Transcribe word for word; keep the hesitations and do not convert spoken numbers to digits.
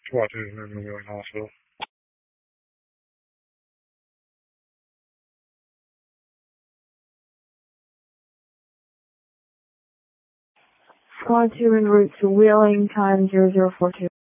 SWAT is in the Wheeling Hospital. SWAT two en route to Wheeling, time zero zero four two.